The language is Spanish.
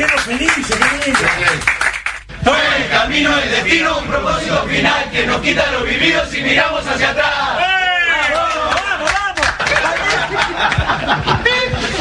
vernos felices, qué lindo. Fue el camino, el destino, un propósito final que nos quita lo vivido si miramos hacia atrás.